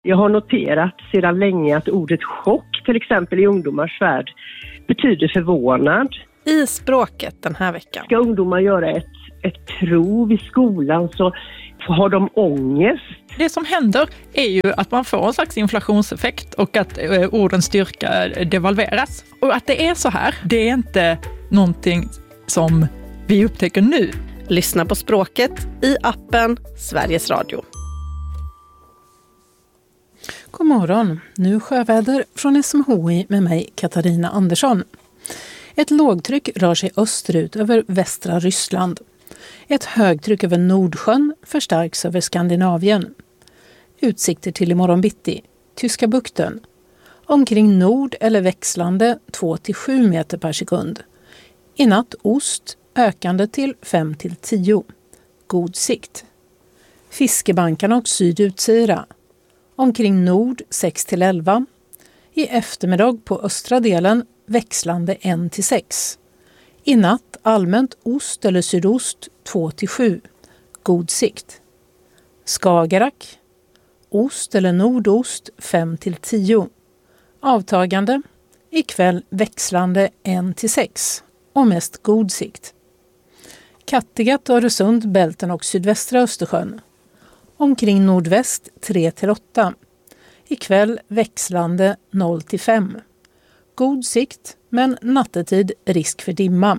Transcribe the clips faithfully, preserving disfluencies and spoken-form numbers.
Jag har noterat sedan länge att ordet chock, till exempel i ungdomars värld, betyder förvånad. I språket den här veckan. Ska ungdomar göra ett, ett prov i skolan så har de ångest. Det som händer är ju att man får en slags inflationseffekt och att eh, ordens styrka devalveras. Och att det är så här, det är inte någonting som vi upptäcker nu. Lyssna på språket i appen Sveriges Radio. God morgon, nu sjöväder från S M H I med mig Katarina Andersson. Ett lågtryck rör sig österut över västra Ryssland. Ett högtryck över Nordsjön förstärks över Skandinavien. Utsikter till imorgon bitti. Tyska bukten. Omkring nord eller växlande två till sju meter per sekund. I natt ost ökande till fem till tio. God sikt. Fiskebankarna och Sydutsira. Omkring nord sex till elva. I eftermiddag på östra delen växlande ett till sex. I natt allmänt ost eller sydost två till sju. God sikt. Skagerrak. Ost eller nordost fem till tio. Avtagande. Ikväll växlande ett till sex. Och mest god sikt. Kattegatt, Öresund, Bälten och sydvästra Östersjön. Omkring nordväst tre till åtta. Ikväll växlande noll till fem. God sikt, men nattetid risk för dimma.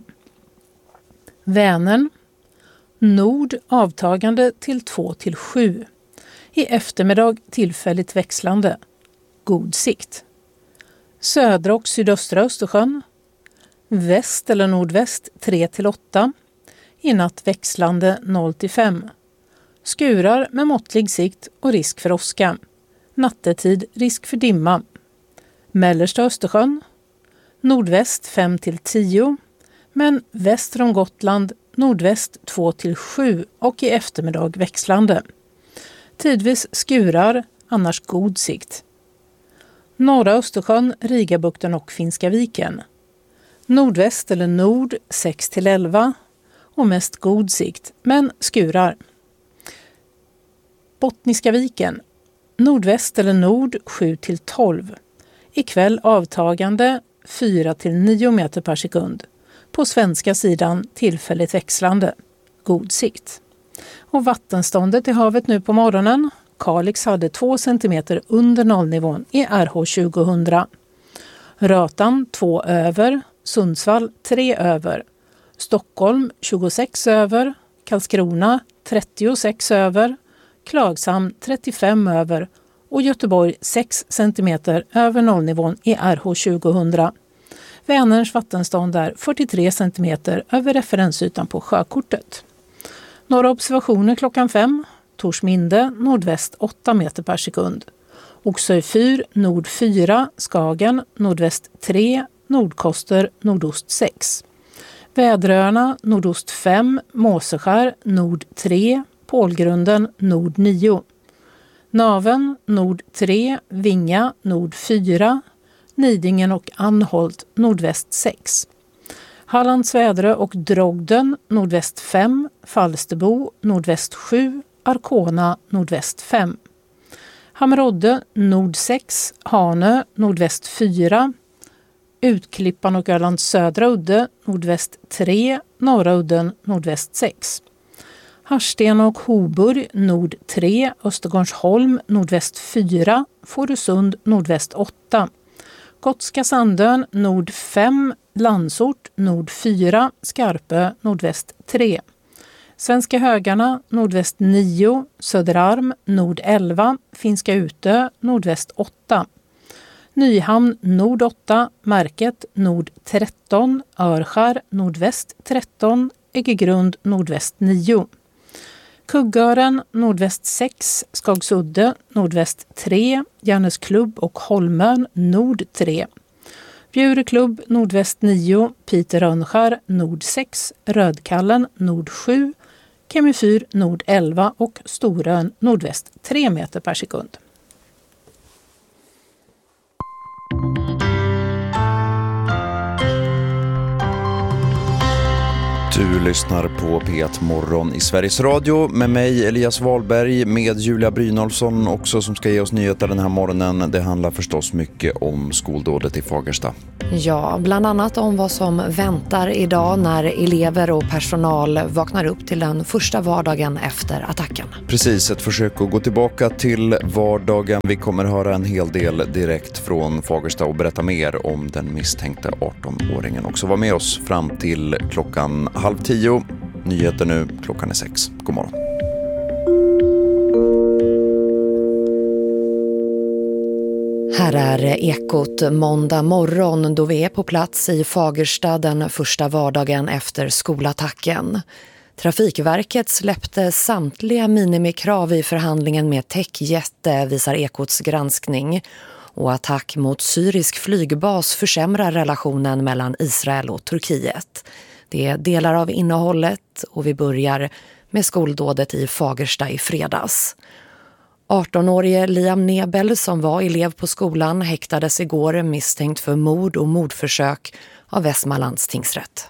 Vänern. Nord avtagande till två till sju. I eftermiddag tillfälligt växlande. God sikt. Södra och sydöstra Östersjön. Väst eller nordväst tre till åtta. I natt växlande noll till fem. Skurar med måttlig sikt och risk för åska. Nattetid risk för dimma. Mellersta Östersjön. Nordväst fem till tio. Men väster om Gotland nordväst två till sju och i eftermiddag växlande. Tidvis skurar, annars god sikt. Norra Östersjön, Rigabukten och Finska viken. Nordväst eller nord sex till elva och mest god sikt, men skurar. Bottniska viken. Nordväst eller nord sju till tolv. Ikväll avtagande fyra till nio meter per sekund. På svenska sidan tillfälligt växlande. God sikt. Och vattenståndet i havet nu på morgonen. Kalix hade två centimeter under nollnivån i R H tjugohundra. Rötan två över. Sundsvall tre över. Stockholm tjugosex över. Karlskrona trettiosex över. Klagshamn trettiofem över. Och Göteborg sex centimeter över nollnivån i R H tjugohundra. Vänerns vattenstånd är fyrtiotre centimeter över referensytan på sjökortet. Några observationer klockan fem. Torsminde nordväst åtta meter per sekund. Oxö fyr nord fyra. Skagen nordväst tre. Nordkoster nordost sex. Väderöarna nordost fem. Måseskär nord tre. Pålgrunden nord nio. Naven nord tre. Vinga nord fyra. Nidingen och Anholt nordväst sex. Hallands Väderö och Drogden nordväst fem. Falsterbo nordväst sju. Arkona nordväst fem. Hammerodde nord sex. Hanö nordväst fyra. Utklippan och Ölands södra udde nordväst tre. Norra udden nordväst sex. Harsten och Hoburg nord tre. Östergårdsholm nordväst fyra. Fårösund nordväst åtta. Gotska Sandön nord fem. Landsort nord fyra. Skarpö nordväst tre. Svenska Högarna nordväst nio. Söderarm nord elva. Finska Utö nordväst åtta. Nyhamn nord åtta. Märket nord tretton. Örskär nordväst tretton. Äggegrund nordväst nio. Kuggören nordväst sex. Skagsudde nordväst tre. Järnesklubb och Holmön nord tre. Bjureklubb nordväst nio. Peter Rönnskär nord sex. Rödkallen nord sju. Kemifyr nord elva och Storön nordväst tre meter per sekund. Du lyssnar på P ett Morgon i Sveriges Radio med mig Elias Wahlberg, med Julia Brynolfsson också som ska ge oss nyheter den här morgonen. Det handlar förstås mycket om skoldådet i Fagersta. Ja, bland annat om vad som väntar idag när elever och personal vaknar upp till den första vardagen efter attacken. Precis, ett försök att gå tillbaka till vardagen. Vi kommer höra en hel del direkt från Fagersta och berätta mer om den misstänkte arton-åringen. Också var med oss fram till klockan halv tio. Nyheter nu, klockan är sex. God morgon. Här är Ekot måndag morgon då vi är på plats i Fagersta den första vardagen efter skolattacken. Trafikverket släppte samtliga minimikrav i förhandlingen med techjätte, visar Ekots granskning. Och attack mot syrisk flygbas försämrar relationen mellan Israel och Turkiet. Det är delar av innehållet och vi börjar med skoldådet i Fagersta i fredags. arton-årige Liam Nebel som var elev på skolan häktades igår misstänkt för mord och mordförsök av Västmanlands tingsrätt.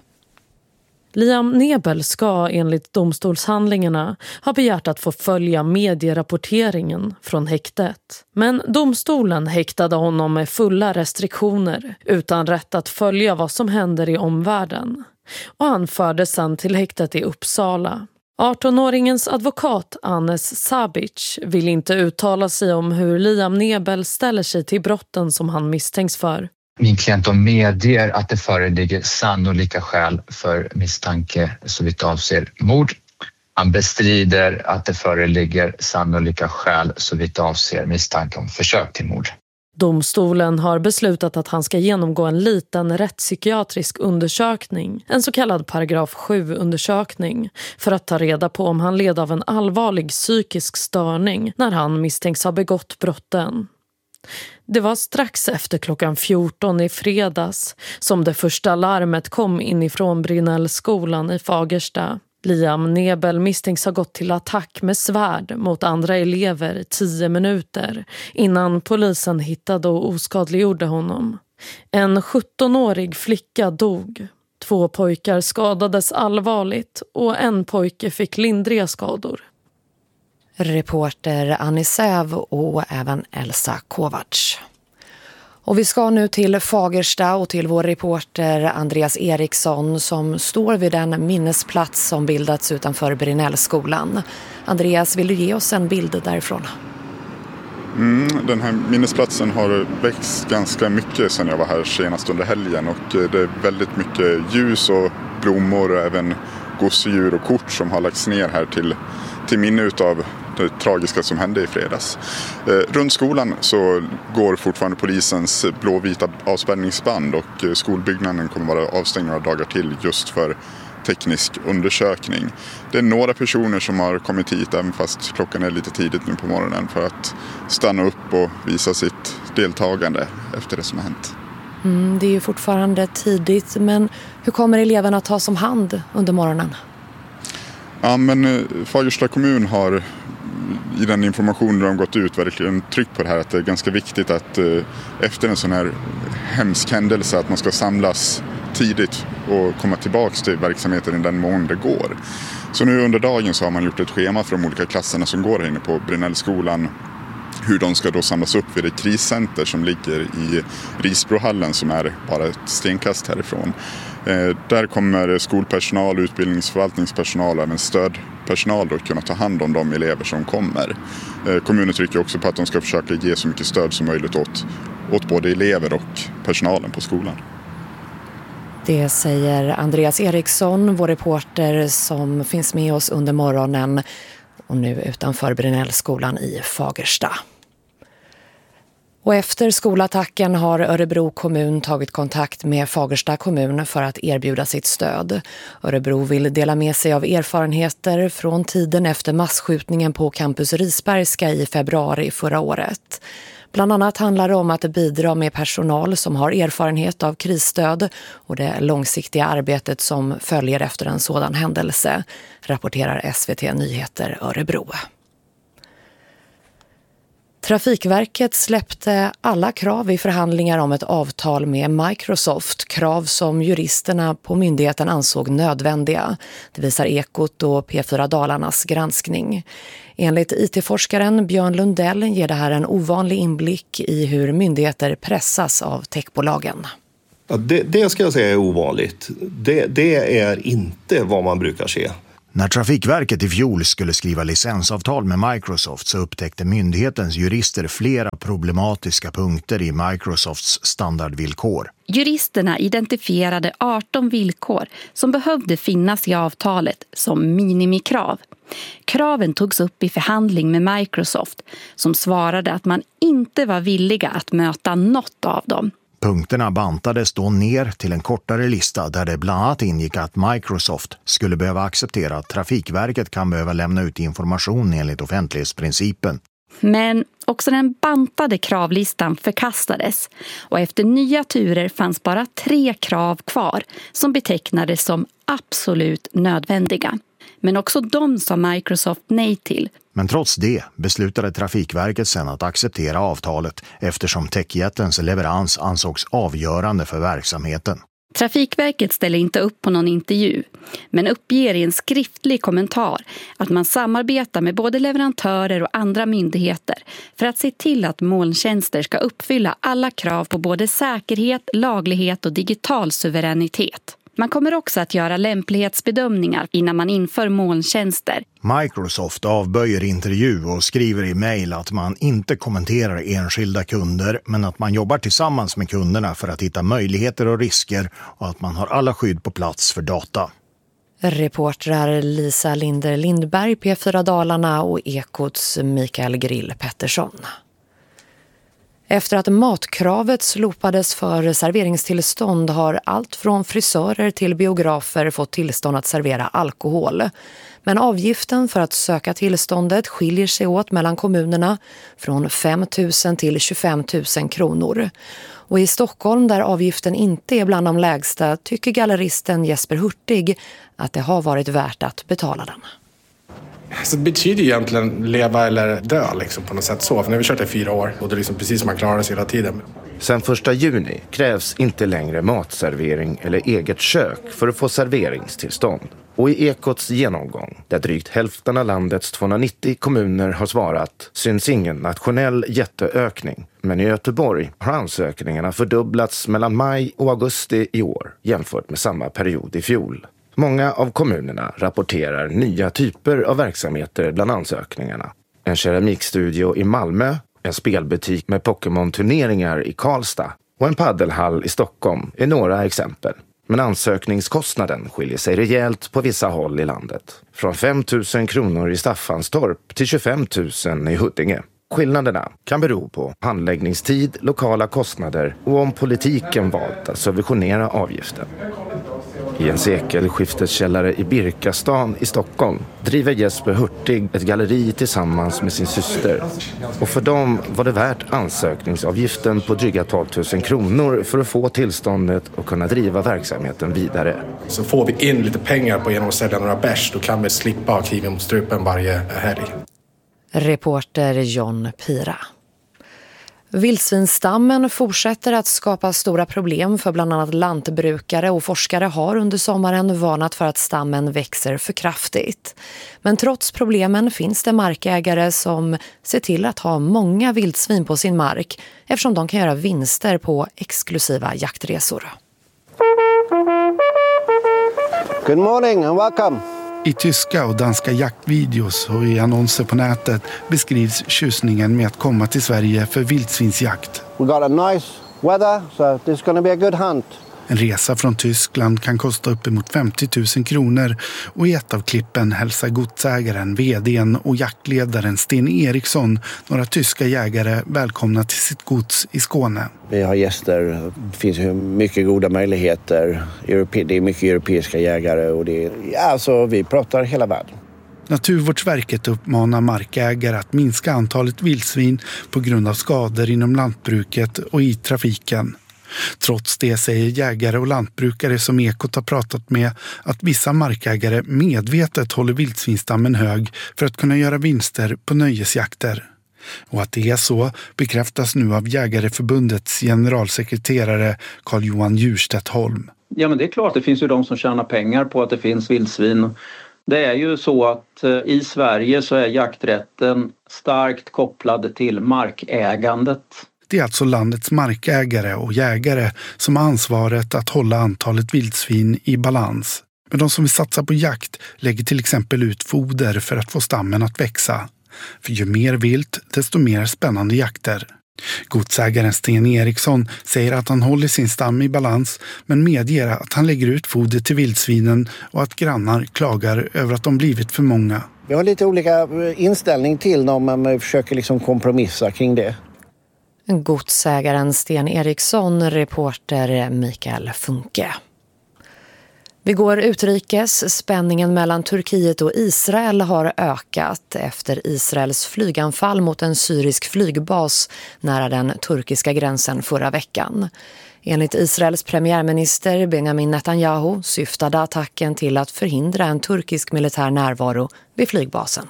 Liam Nebel ska enligt domstolshandlingarna ha begärt att få följa medierapporteringen från häktet. Men domstolen häktade honom med fulla restriktioner utan rätt att följa vad som händer i omvärlden. Och han fördes sedan till häktet i Uppsala. arton-åringens advokat Anes Sabic vill inte uttala sig om hur Liam Nebel ställer sig till brotten som han misstänks för. Min klient medger att det föreligger sannolika skäl för misstanke såvitt avser mord. Han bestrider att det föreligger sannolika skäl såvitt avser misstanke om försök till mord. Domstolen har beslutat att han ska genomgå en liten rättspsykiatrisk undersökning, en så kallad paragraf sju-undersökning, för att ta reda på om han led av en allvarlig psykisk störning när han misstänks ha begått brotten. Det var strax efter klockan fjorton i fredags som det första larmet kom inifrån Brinnellskolan i Fagersta. Liam Nebel misstänks ha gått till attack med svärd mot andra elever i tio minuter innan polisen hittade och oskadliggjorde honom. En sjutton-årig flicka dog. Två pojkar skadades allvarligt och en pojke fick lindriga skador. Reporter Annie Säv och även Elsa Kovacs. Och vi ska nu till Fagersta och till vår reporter Andreas Eriksson som står vid den minnesplats som bildats utanför Brinnellskolan. Andreas, vill du ge oss en bild därifrån? Mm, den här minnesplatsen har växt ganska mycket sedan jag var här senast under helgen och det är väldigt mycket ljus och blommor och även gosedjur och kort som har lagts ner här till, till minne utav det tragiska som hände i fredags. Eh, runt skolan så går fortfarande polisens blåvita avspärrningsband och eh, skolbyggnaden kommer vara avstängd några dagar till just för teknisk undersökning. Det är några personer som har kommit hit även fast klockan är lite tidigt nu på morgonen för att stanna upp och visa sitt deltagande efter det som har hänt. Mm, det är ju fortfarande tidigt, men hur kommer eleverna att tas om hand under morgonen? Ja, men Fagersta kommun har i den informationen de gått ut verkligen tryckt på det här att det är ganska viktigt att efter en sån här hemsk händelse att man ska samlas tidigt och komma tillbaka till verksamheten i den mån det går. Så nu under dagen så har man gjort ett schema för de olika klasserna som går här inne på Brinnellskolan, hur de ska då samlas upp vid det kriscenter som ligger i Risbrohallen som är bara ett stenkast härifrån. Eh, där kommer skolpersonal, utbildningsförvaltningspersonal och även stödpersonal då kunna ta hand om de elever som kommer. Eh, kommunen trycker också på att de ska försöka ge så mycket stöd som möjligt åt, åt både elever och personalen på skolan. Det säger Andreas Eriksson, vår reporter som finns med oss under morgonen och nu utanför Brinnellskolan i Fagersta. Och efter skolattacken har Örebro kommun tagit kontakt med Fagersta kommun för att erbjuda sitt stöd. Örebro vill dela med sig av erfarenheter från tiden efter massskjutningen på campus Risbergska i februari förra året. Bland annat handlar det om att bidra med personal som har erfarenhet av krisstöd och det långsiktiga arbetet som följer efter en sådan händelse, rapporterar S V T Nyheter Örebro. Trafikverket släppte alla krav i förhandlingar om ett avtal med Microsoft, krav som juristerna på myndigheten ansåg nödvändiga. Det visar Ekot och P fyra Dalarnas granskning. Enligt I T-forskaren Björn Lundell ger det här en ovanlig inblick i hur myndigheter pressas av techbolagen. Ja, det, det ska jag säga är ovanligt. Det, det är inte vad man brukar se. När Trafikverket i fjol skulle skriva licensavtal med Microsoft så upptäckte myndighetens jurister flera problematiska punkter i Microsofts standardvillkor. Juristerna identifierade arton villkor som behövde finnas i avtalet som minimikrav. Kraven togs upp i förhandling med Microsoft som svarade att man inte var villiga att möta något av dem. Punkterna bantades då ner till en kortare lista där det bland annat ingick att Microsoft skulle behöva acceptera att Trafikverket kan behöva lämna ut information enligt offentlighetsprincipen. Men också den bantade kravlistan förkastades och efter nya turer fanns bara tre krav kvar som betecknades som absolut nödvändiga. Men också de sa Microsoft nej till. Men trots det beslutade Trafikverket sedan att acceptera avtalet eftersom techjättens leverans ansågs avgörande för verksamheten. Trafikverket ställer inte upp på någon intervju, men uppger i en skriftlig kommentar att man samarbetar med både leverantörer och andra myndigheter för att se till att molntjänster ska uppfylla alla krav på både säkerhet, laglighet och digital suveränitet. Man kommer också att göra lämplighetsbedömningar innan man inför molntjänster. Microsoft avböjer intervju och skriver i mejl att man inte kommenterar enskilda kunder men att man jobbar tillsammans med kunderna för att hitta möjligheter och risker och att man har alla skydd på plats för data. Reportrar Lisa Linder Lindberg, P fyra Dalarna och Ekots Mikael Grill Pettersson. Efter att matkravet slopades för serveringstillstånd har allt från frisörer till biografer fått tillstånd att servera alkohol. Men avgiften för att söka tillståndet skiljer sig åt mellan kommunerna från fem tusen till tjugofem tusen kronor. Och i Stockholm, där avgiften inte är bland de lägsta, tycker galleristen Jesper Hurtig att det har varit värt att betala den. Så det betyder egentligen leva eller dö liksom, på något sätt så. För när vi kört i fyra år och det är liksom precis som man klarar sig hela tiden. Sen första juni krävs inte längre matservering eller eget kök för att få serveringstillstånd. Och i Ekots genomgång, där drygt hälften av landets tvåhundranittio kommuner har svarat, syns ingen nationell jätteökning. Men i Göteborg har ansökningarna fördubblats mellan maj och augusti i år jämfört med samma period i fjol. Många av kommunerna rapporterar nya typer av verksamheter bland ansökningarna. En keramikstudio i Malmö, en spelbutik med Pokémon-turneringar i Karlstad och en paddelhall i Stockholm är några exempel. Men ansökningskostnaden skiljer sig rejält på vissa håll i landet. Från fem tusen kronor i Staffanstorp till tjugofem tusen i Huddinge. Skillnaderna kan bero på handläggningstid, lokala kostnader och om politiken valt att subventionera avgiften. I en sekelskifteskällare i Birkastan i Stockholm driver Jesper Hurtig ett galleri tillsammans med sin syster. Och för dem var det värt ansökningsavgiften på dryga tolv tusen kronor för att få tillståndet och kunna driva verksamheten vidare. Så får vi in lite pengar på genom att sälja några bärs, då kan vi slippa ha kniven mot strupen varje helg. Reporter John Pira. Vildsvinsstammen fortsätter att skapa stora problem för bland annat lantbrukare och forskare har under sommaren varnat för att stammen växer för kraftigt. Men trots problemen finns det markägare som ser till att ha många vildsvin på sin mark eftersom de kan göra vinster på exklusiva jaktresor. Good morning and welcome. I tyska och danska jaktvideos och i annonser på nätet beskrivs tjusningen med att komma till Sverige för vildsvinsjakt. We got a nice weather, so this going to be a good hunt. En resa från Tyskland kan kosta uppemot femtio tusen kronor och i ett av klippen hälsar godsägaren, vdn och jaktledaren Sten Eriksson några tyska jägare välkomna till sitt gods i Skåne. Vi har gäster, det finns mycket goda möjligheter, det är mycket europeiska jägare och det är, alltså vi pratar hela världen. Naturvårdsverket uppmanar markägare att minska antalet vildsvin på grund av skador inom lantbruket och i trafiken. Trots det säger jägare och lantbrukare som Ekot har pratat med att vissa markägare medvetet håller vildsvinstammen hög för att kunna göra vinster på nöjesjakter. Och att det är så bekräftas nu av Jägareförbundets generalsekreterare Carl-Johan Djurstedt Holm. Ja, men det är klart, det finns ju de som tjänar pengar på att det finns vildsvin. Det är ju så att i Sverige så är jakträtten starkt kopplad till markägandet. Det är alltså landets markägare och jägare som har ansvaret att hålla antalet vildsvin i balans. Men de som vill satsa på jakt lägger till exempel ut foder för att få stammen att växa. För ju mer vilt, desto mer spännande jakter. Godsägaren Sten Eriksson säger att han håller sin stam i balans men medger att han lägger ut foder till vildsvinen och att grannar klagar över att de blivit för många. Vi har lite olika inställning till dem, men vi försöker liksom kompromissa kring det. Godsägaren Sten Eriksson, reporter Mikael Funke. Vi går utrikes. Spänningen mellan Turkiet och Israel har ökat efter Israels flyganfall mot en syrisk flygbas nära den turkiska gränsen förra veckan. Enligt Israels premiärminister Benjamin Netanyahu syftade attacken till att förhindra en turkisk militär närvaro vid flygbasen.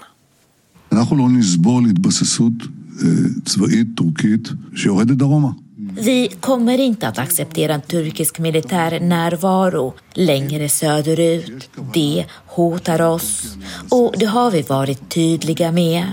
Vi kommer inte att acceptera en turkisk militär närvaro längre söderut. Det hotar oss och det har vi varit tydliga med.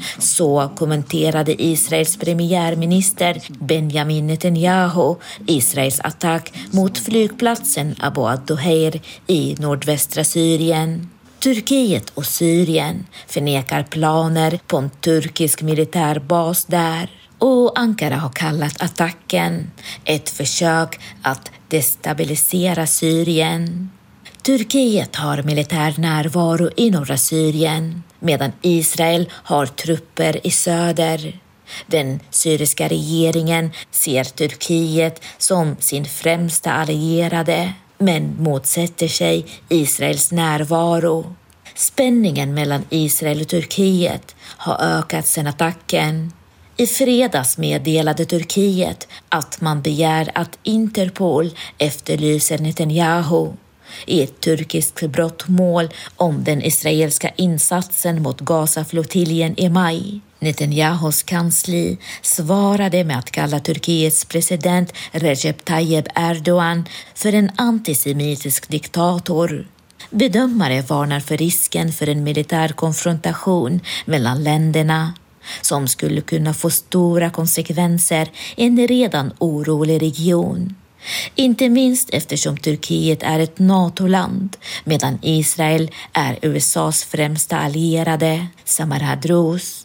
Så kommenterade Israels premiärminister Benjamin Netanyahu Israels attack mot flygplatsen Abu ad-Duhair i nordvästra Syrien. Turkiet och Syrien förnekar planer på en turkisk militärbas där. Och Ankara har kallat attacken ett försök att destabilisera Syrien. Turkiet har militär närvaro i norra Syrien medan Israel har trupper i söder. Den syriska regeringen ser Turkiet som sin främsta allierade men motsätter sig Israels närvaro. Spänningen mellan Israel och Turkiet har ökat sedan attacken. I fredags meddelade Turkiet att man begär att Interpol efterlyser Netanyahu i ett turkiskt brottmål om den israeliska insatsen mot Gaza-flottiljen i maj. Netanyahus kansli svarade med att kalla Turkiets president Recep Tayyip Erdogan för en antisemitisk diktator. Bedömare varnar för risken för en militär konfrontation mellan länderna som skulle kunna få stora konsekvenser i en redan orolig region. Inte minst eftersom Turkiet är ett NATO-land medan Israel är U S A:s främsta allierade. Samar Hadrous,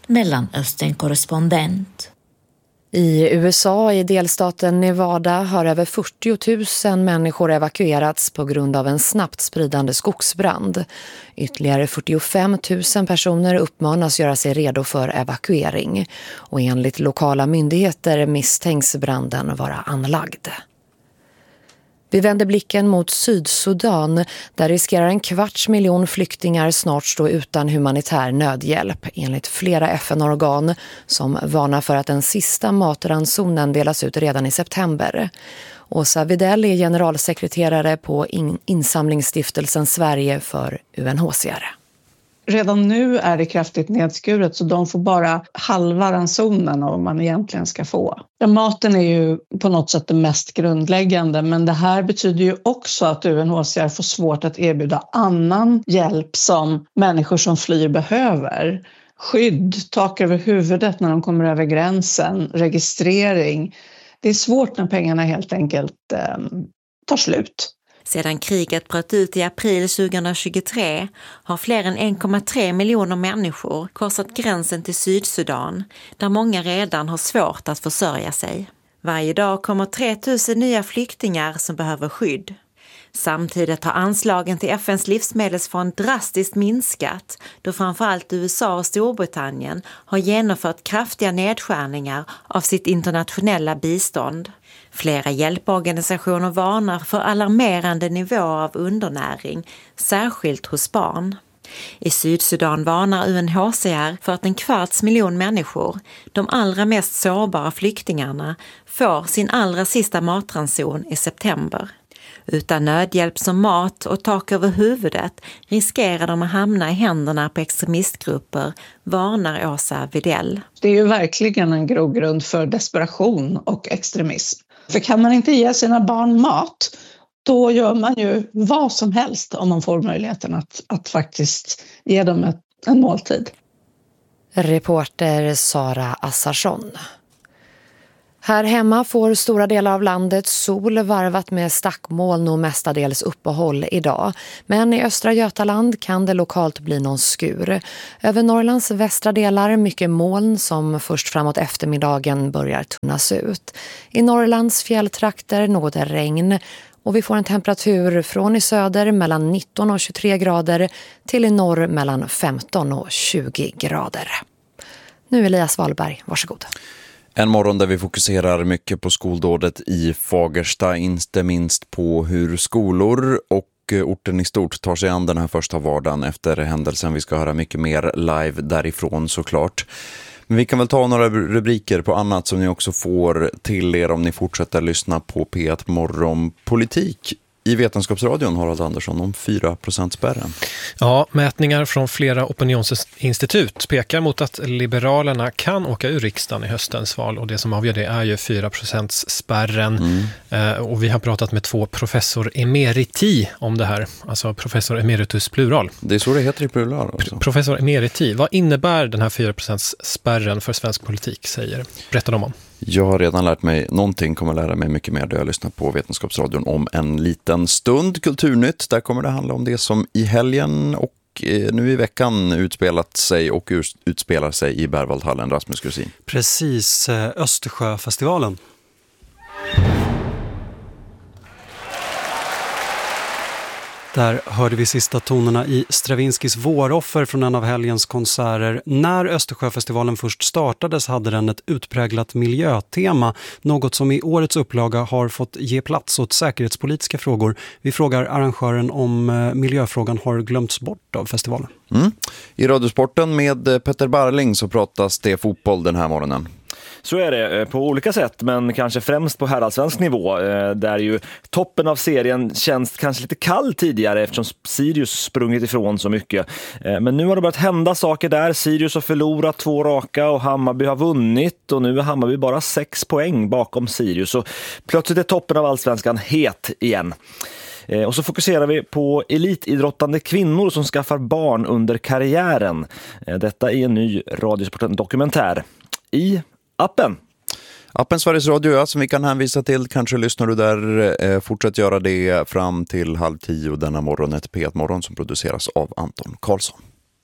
Mellanöstern-korrespondent. I U S A i delstaten Nevada har över fyrtio tusen människor evakuerats på grund av en snabbt spridande skogsbrand. Ytterligare fyrtiofem tusen personer uppmanas göra sig redo för evakuering och enligt lokala myndigheter misstänks branden vara anlagd. Vi vänder blicken mot Sydsudan. Där riskerar en kvarts miljon flyktingar snart stå utan humanitär nödhjälp enligt flera F N-organ som varnar för att den sista matransonen delas ut redan i september. Åsa Videll är generalsekreterare på Insamlingsstiftelsen Sverige för U N H C R. Redan nu är det kraftigt nedskuret så de får bara halva ransonen av vad man egentligen ska få. Ja, maten är ju på något sätt det mest grundläggande, men det här betyder ju också att U N H C R får svårt att erbjuda annan hjälp som människor som flyr behöver. Skydd, tak över huvudet när de kommer över gränsen, registrering. Det är svårt när pengarna helt enkelt eh, tar slut. Sedan kriget bröt ut i april tjugohundratjugotre har fler än en komma tre miljoner människor korsat gränsen till Sydsudan, där många redan har svårt att försörja sig. Varje dag kommer tre tusen nya flyktingar som behöver skydd. Samtidigt har anslagen till F N:s livsmedelsfond drastiskt minskat då framförallt U S A och Storbritannien har genomfört kraftiga nedskärningar av sitt internationella bistånd. Flera hjälporganisationer varnar för alarmerande nivåer av undernäring, särskilt hos barn. I Sydsudan varnar U N H C R för att en kvarts miljon människor, de allra mest sårbara flyktingarna, får sin allra sista matranson i september. Utan nödhjälp som mat och tak över huvudet riskerar de att hamna i händerna på extremistgrupper, varnar Åsa Widell. Det är ju verkligen en grogrund för desperation och extremism. För kan man inte ge sina barn mat, då gör man ju vad som helst om man får möjligheten att, att faktiskt ge dem ett, en måltid. Reporter Sara Assarsson. Här hemma får stora delar av landet sol varvat med stackmoln och mestadels uppehåll idag. Men i östra Götaland kan det lokalt bli någon skur. Över Norrlands västra delar mycket moln som först framåt eftermiddagen börjar tunnas ut. I Norrlands fjälltrakter något regn. Och vi får en temperatur från i söder mellan nitton och tjugotre grader till i norr mellan femton och tjugo grader. Nu Elias Wahlberg, varsågod. En morgon där vi fokuserar mycket på skoldådet i Fagersta, inte minst på hur skolor och orten i stort tar sig an den här första vardagen efter händelsen. Vi ska höra mycket mer live därifrån såklart. Men vi kan väl ta några rubriker på annat som ni också får till er om ni fortsätter lyssna på P ett Morgon Politik. I Vetenskapsradion Harald Andersson om fyra procent spärren. Ja, mätningar från flera opinionsinstitut pekar mot att Liberalerna kan åka ur riksdagen i höstens val, och det som avgör det är ju fyra procent spärren. Mm. Eh, och vi har pratat med två professor emeriti om det här, alltså professor emeritus plural. Det är så det heter i plural också. Professor emeriti, vad innebär den här fyra procent spärren för svensk politik, säger? Berätta dem om. Jag har redan lärt mig någonting, kommer lära mig mycket mer då jag lyssnar på Vetenskapsradion om en liten stund. Kulturnytt, där kommer det handla om det som i helgen och nu i veckan utspelat sig och utspelar sig i Berwaldhallen. Rasmus Grusin. Precis, Östersjöfestivalen. Där hörde vi sista tonerna i Stravinskys Våroffer från en av helgens konserter. När Östersjöfestivalen först startades hade den ett utpräglat miljötema. Något som i årets upplaga har fått ge plats åt säkerhetspolitiska frågor. Vi frågar arrangören om miljöfrågan har glömts bort av festivalen. Mm. I Radiosporten med Petter Barling så pratas det fotboll den här morgonen. Så är det på olika sätt, men kanske främst på herrallsvensk nivå, där ju toppen av serien känns kanske lite kall tidigare eftersom Sirius sprungit ifrån så mycket. Men nu har det börjat hända saker där. Sirius har förlorat två raka och Hammarby har vunnit, och nu är Hammarby bara sex poäng bakom Sirius. Och plötsligt är toppen av allsvenskan het igen. Och så fokuserar vi på elitidrottande kvinnor som skaffar barn under karriären. Detta är en ny Radiosporten dokumentär i appen. Appen Sveriges Radio, ja, som vi kan hänvisa till. Kanske lyssnar du där. Eh, fortsätt göra det fram till halv tio denna morgon. Ett P ett Morgon som produceras av Anton Karlsson.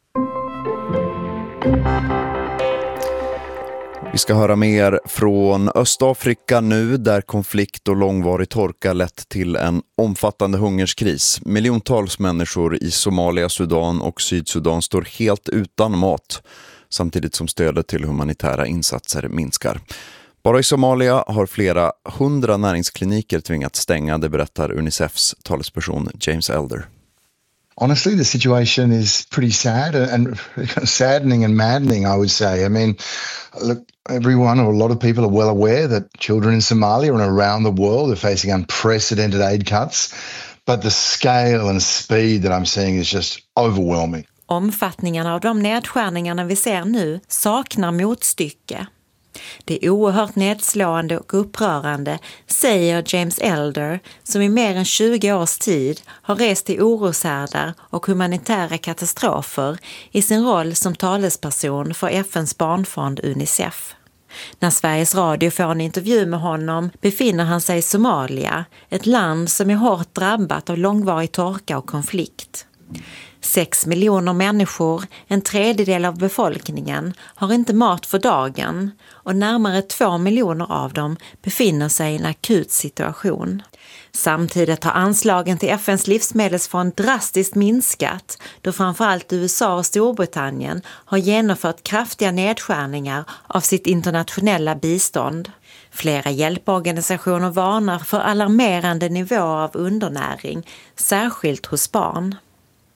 Vi ska höra mer från Östafrika nu, där konflikt och långvarig torka lett till en omfattande hungerskris. Miljontals människor i Somalia, Sudan och Sydsudan står helt utan mat, samtidigt som stödet till humanitära insatser minskar. Bara i Somalia har flera hundra näringskliniker tvingats stänga, det berättar Unicefs talesperson James Elder. Honestly, the situation is pretty sad and saddening and maddening, I would say. I mean, look, everyone or a lot of people are well aware that children in Somalia and around the world are facing unprecedented aid cuts, but the scale and speed that I'm seeing is just overwhelming. Omfattningen av de nedskärningarna vi ser nu saknar motstycke. Det är oerhört nedslående och upprörande, säger James Elder, som i mer än tjugo års tid har rest till oroshärdar och humanitära katastrofer i sin roll som talesperson för F N:s barnfond Unicef. När Sveriges Radio får en intervju med honom befinner han sig i Somalia, ett land som är hårt drabbat av långvarig torka och konflikt. Sex miljoner människor, en tredjedel av befolkningen, har inte mat för dagen och närmare två miljoner av dem befinner sig i en akut situation. Samtidigt har anslagen till F N:s livsmedelsfond drastiskt minskat, då framförallt U S A och Storbritannien har genomfört kraftiga nedskärningar av sitt internationella bistånd. Flera hjälporganisationer varnar för alarmerande nivåer av undernäring, särskilt hos barn.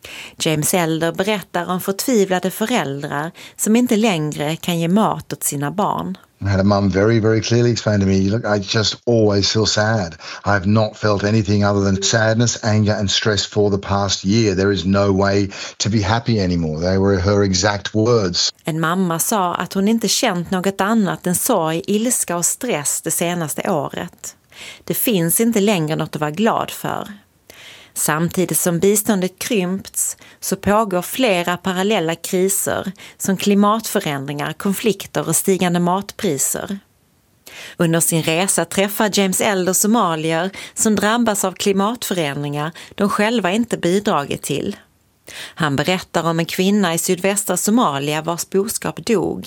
James Elder berättar om förtvivlade föräldrar som inte längre kan ge mat åt sina barn. I had a mum very, very clearly explain to me, look, I just always feel sad. I have not felt anything other than sadness, anger and stress for the past year. There is no way to be happy anymore. They were her exact words. En mamma sa att hon inte känt något annat än sorg, ilska och stress det senaste året. Det finns inte längre något att vara glad för. Samtidigt som biståndet krympts så pågår flera parallella kriser som klimatförändringar, konflikter och stigande matpriser. Under sin resa träffar James Elder somalier som drabbas av klimatförändringar de själva inte bidragit till. Han berättar om en kvinna i sydvästra Somalia vars boskap dog.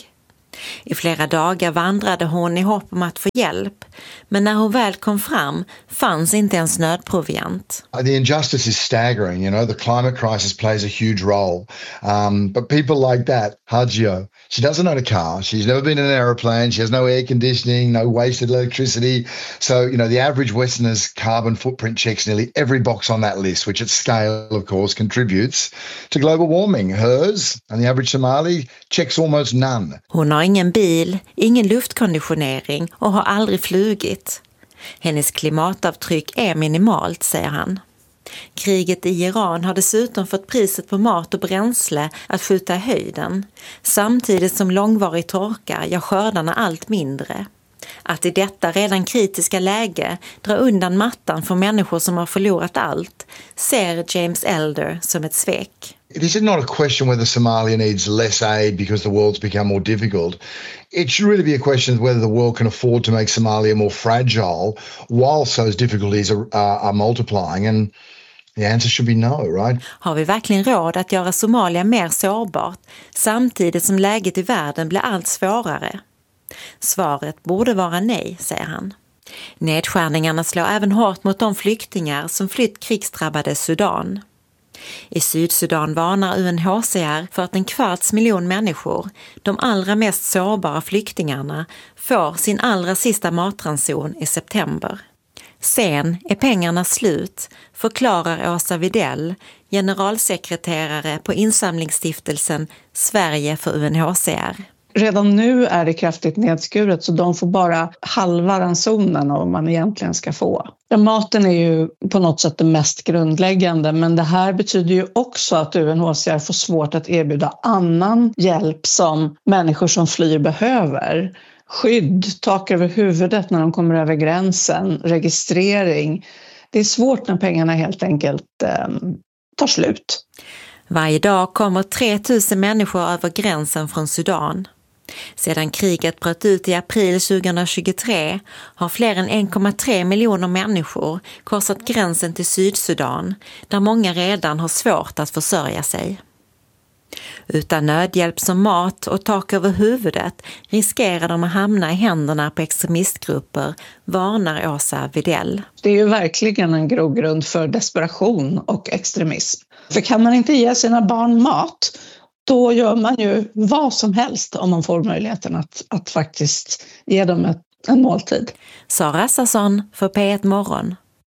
I flera dagar vandrade hon i hopp om att få hjälp, men när hon väl kom fram fanns inte ens nödproviant. The injustice is staggering, you know, the climate crisis plays a huge role. Um, but people like that, Hajio, she doesn't own a car, she's never been in an aeroplane, she has no air conditioning, no wasted electricity. So, you know, the average Westerner's carbon footprint checks nearly every box on that list, which at scale, of course, contributes to global warming. Hers, and the average Somali, checks almost none. Hon har ingen bil, ingen luftkonditionering och har aldrig flugit. Hennes klimatavtryck är minimalt, säger han. Kriget i Iran har dessutom fått priset på mat och bränsle att skjuta i höjden, samtidigt som långvarig torka gör skördarna allt mindre. Att i detta redan kritiska läge dra undan mattan för människor som har förlorat allt ser James Elder som ett svek. This is not a question whether Somalia needs less aid because the world's become more difficult. It should really be a question of whether the world can afford to make Somalia more fragile whilst those difficulties are, uh, are multiplying. And the answer should be no, right? Har vi verkligen råd att göra Somalia mer sårbart samtidigt som läget i världen blir allt svårare? Svaret borde vara nej, säger han. Nedskärningarna slår även hårt mot de flyktingar som flytt krigsdrabbade Sudan. I Sydsudan varnar U N H C R för att en kvarts miljon människor, de allra mest sårbara flyktingarna, får sin allra sista matranson i september. Sen är pengarna slut, förklarar Åsa Videll, generalsekreterare på insamlingsstiftelsen Sverige för U N H C R. Redan nu är det kraftigt nedskuret så de får bara halva ransonen av vad man egentligen ska få. Ja, maten är ju på något sätt det mest grundläggande, men det här betyder ju också att U N H C R får svårt att erbjuda annan hjälp som människor som flyr behöver. Skydd, tak över huvudet när de kommer över gränsen, registrering. Det är svårt när pengarna helt enkelt eh, tar slut. Varje dag kommer tre tusen människor över gränsen från Sudan. Sedan kriget bröt ut i april tjugohundratjugotre har fler än en komma tre miljoner människor korsat gränsen till Sydsudan, där många redan har svårt att försörja sig. Utan nödhjälp som mat och tak över huvudet riskerar de att hamna i händerna på extremistgrupper, varnar Åsa Videll. Det är ju verkligen en grogrund för desperation och extremism. För kan man inte ge sina barn mat, då gör man ju vad som helst om man får möjligheten att, att faktiskt ge dem ett, en måltid. Sara Sasson för P ett Morgon.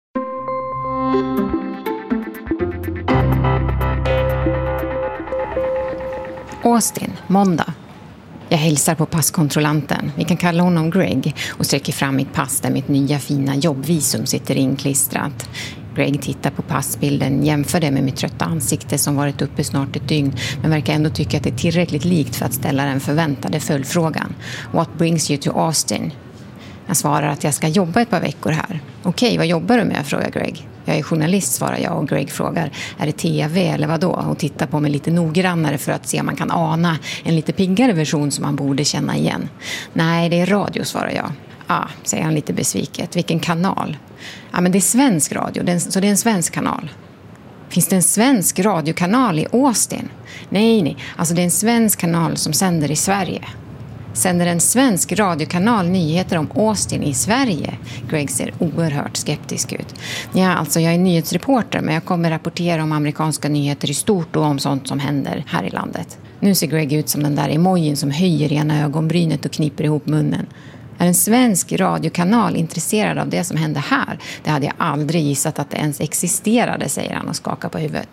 Austin, måndag. Jag hälsar på passkontrollanten, vi kan kalla honom Greg, och sträcker fram mitt pass där mitt nya fina jobbvisum sitter inklistrat. Greg tittar på passbilden, jämför det med mitt trötta ansikte som varit uppe snart ett dygn, men verkar ändå tycka att det är tillräckligt likt för att ställa den förväntade följdfrågan. What brings you to Austin? Jag svarar att jag ska jobba ett par veckor här. Okej, vad jobbar du med? Frågar Greg. Jag är journalist, svarar jag, och Greg frågar, är det T V eller vad då? Och tittar på mig lite noggrannare för att se om man kan ana en lite piggare version som man borde känna igen. Nej, det är radio, svarar jag. Ja, ah, säger han lite besviket. Vilken kanal? Ja, men det är svensk radio, så det är en svensk kanal. Finns det en svensk radiokanal i Austin? Nej, nej. Alltså det är en svensk kanal som sänder i Sverige. Sänder en svensk radiokanal nyheter om Austin i Sverige? Greg ser oerhört skeptisk ut. Ja, alltså jag är nyhetsreporter, men jag kommer rapportera om amerikanska nyheter i stort och om sånt som händer här i landet. Nu ser Greg ut som den där emojin som höjer ena ögonbrynet och kniper ihop munnen. Är en svensk radiokanal intresserad av det som händer här? Det hade jag aldrig gissat att det ens existerade, säger han och skakar på huvudet.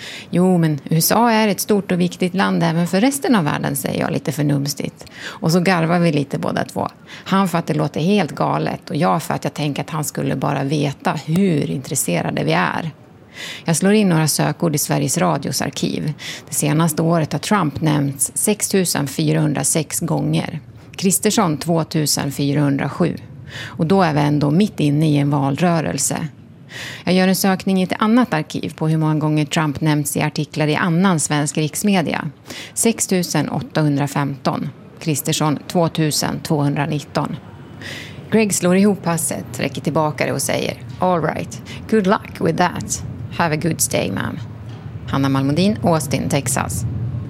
Jo, men U S A är ett stort och viktigt land även för resten av världen, säger jag lite förnumstigt. Och så garvar vi lite båda två. Han för att det låter helt galet och jag för att jag tänker att han skulle bara veta hur intresserade vi är. Jag slår in några sökord i Sveriges Radios arkiv. Det senaste året har Trump nämnts sex tusen fyrahundrasex gånger. Kristersson två tusen fyrahundrasju. Och då är vi ändå mitt inne i en valrörelse. Jag gör en sökning i ett annat arkiv på hur många gånger Trump nämnts i artiklar i annan svensk riksmedia. sex tusen åttahundrafemton. Kristersson två tusen tvåhundranitton. Greg slår ihop passet, räcker tillbaka det och säger all right, good luck with that. Have a good stay, ma'am. Hanna Malmodin, Austin, Texas.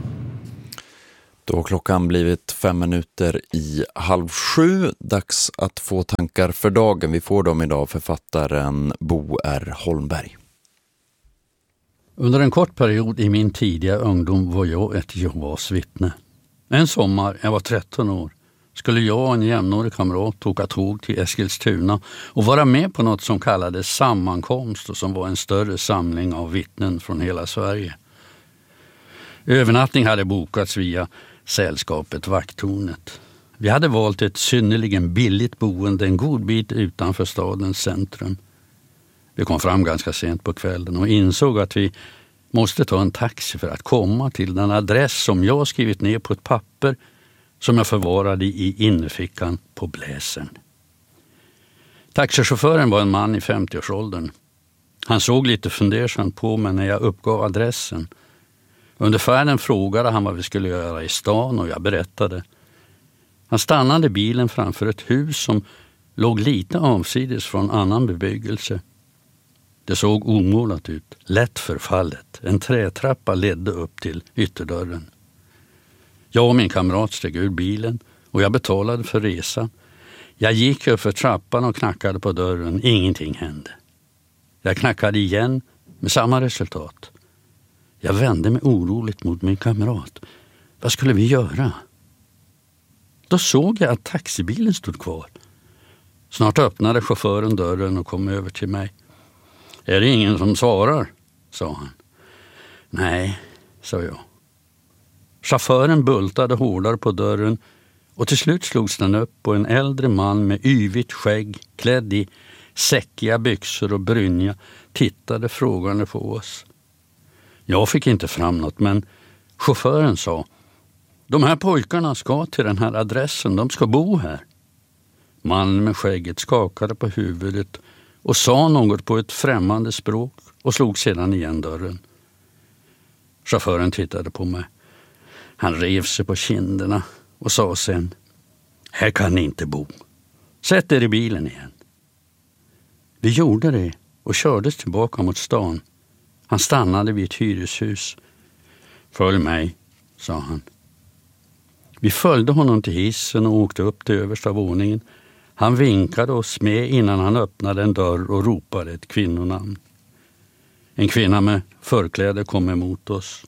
Då har klockan blivit fem minuter i halv sju. Dags att få tankar för dagen. Vi får dem idag, författaren Bo R. Holmberg. Under en kort period i min tidiga ungdom var jag ett Jehovas vittne. En sommar, jag var tretton år, skulle jag och en jämnårig kamrat åka tåg till Eskilstuna och vara med på något som kallades sammankomst och som var en större samling av vittnen från hela Sverige. Övernattning hade bokats via sällskapet Vakttornet. Vi hade valt ett synnerligen billigt boende en god bit utanför stadens centrum. Vi kom fram ganska sent på kvällen och insåg att vi måste ta en taxi för att komma till den adress som jag skrivit ner på ett papper som jag förvarade i innerfickan på bläsern. Taxichauffören var en man i femtioårsåldern. Han såg lite fundersamt på mig när jag uppgav adressen. Under färden frågade han vad vi skulle göra i stan och jag berättade. Han stannade bilen framför ett hus som låg lite avsides från annan bebyggelse. Det såg omålat ut, lätt förfallet. En trätrappa ledde upp till ytterdörren. Jag och min kamrat steg ur bilen och jag betalade för resan. Jag gick upp för trappan och knackade på dörren. Ingenting hände. Jag knackade igen med samma resultat. Jag vände mig oroligt mot min kamrat. Vad skulle vi göra? Då såg jag att taxibilen stod kvar. Snart öppnade chauffören dörren och kom över till mig. Är det ingen som svarar? Sa han. Nej, sa jag. Chauffören bultade hårdare på dörren och till slut slogs den upp och en äldre man med yvigt skägg, klädd i säckiga byxor och brynja, tittade frågande på oss. Jag fick inte fram något, men chauffören sa: de här pojkarna ska till den här adressen, de ska bo här. Mannen med skägget skakade på huvudet och sa något på ett främmande språk och slog sedan igen dörren. Chauffören tittade på mig. Han rev sig på kinderna och sa sen: här kan ni inte bo. Sätt er i bilen igen. Vi gjorde det och kördes tillbaka mot stan. Han stannade vid ett hyreshus. Följ mig, sa han. Vi följde honom till hissen och åkte upp till översta våningen. Han vinkade oss med innan han öppnade en dörr och ropade ett kvinnonamn. En kvinna med förkläde kom emot oss.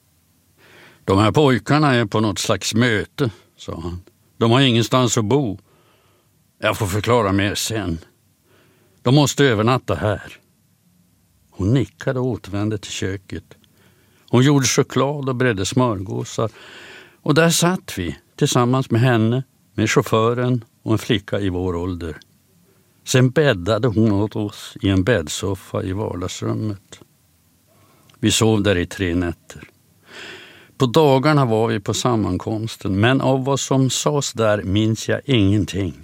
De här pojkarna är på något slags möte, sa han. De har ingenstans att bo. Jag får förklara mer sen. De måste övernatta här. Hon nickade och återvände till köket. Hon gjorde choklad och bredde smörgåsar. Och där satt vi tillsammans med henne, med chauffören och en flicka i vår ålder. Sen bäddade hon åt oss i en bäddsoffa i vardagsrummet. Vi sov där i tre nätter. På dagarna var vi på sammankomsten, men av vad som sades där minns jag ingenting.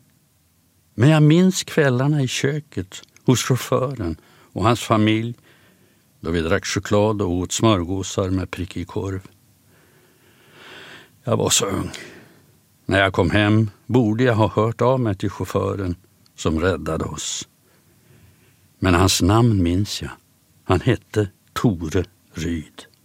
Men jag minns kvällarna i köket hos chauffören och hans familj, då vi drack choklad och åt smörgåsar med prickig korv. Jag var så ung. När jag kom hem borde jag ha hört av mig till chauffören som räddade oss. Men hans namn minns jag. Han hette Tore Ryd.